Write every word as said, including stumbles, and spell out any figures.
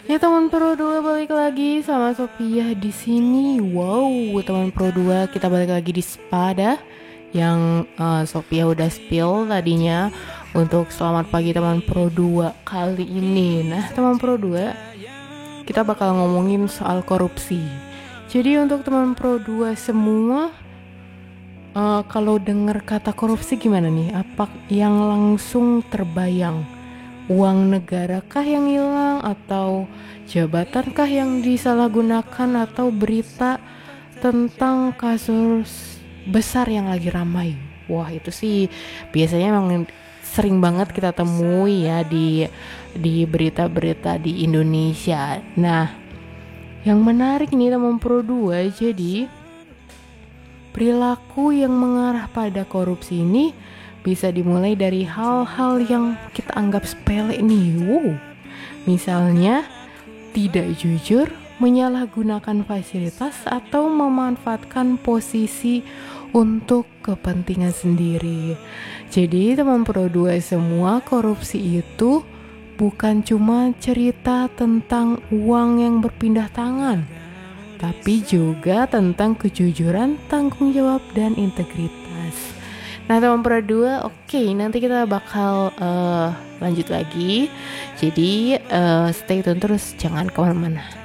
Ya teman Pro dua balik lagi sama Sophia di sini. Wow, teman Pro dua kita balik lagi di Spada yang uh, Sophia udah spill tadinya untuk selamat pagi teman Pro dua kali ini. Nah, teman Pro dua kita bakal ngomongin soal korupsi. Jadi untuk teman Pro dua semua, uh, kalau dengar kata korupsi gimana nih? Apa yang langsung terbayang? Uang negara kah yang hilang, atau jabatan kah yang disalahgunakan, atau berita tentang kasus besar yang lagi ramai? Wah, itu sih biasanya memang sering banget kita temui ya di di berita-berita di Indonesia. Nah, yang menarik nih teman Pro dua, jadi perilaku yang mengarah pada korupsi ini bisa dimulai dari hal-hal yang kita anggap sepele nih. Wow. Misalnya tidak jujur, menyalahgunakan fasilitas, atau memanfaatkan posisi untuk kepentingan sendiri. Jadi teman Pro dua semua, korupsi itu bukan cuma cerita tentang uang yang berpindah tangan, tapi juga tentang kejujuran, tanggung jawab, dan integritas. Nah teman Pro dua, oke okay, nanti kita bakal uh, lanjut lagi. Jadi uh, stay tune terus, jangan kemana-mana.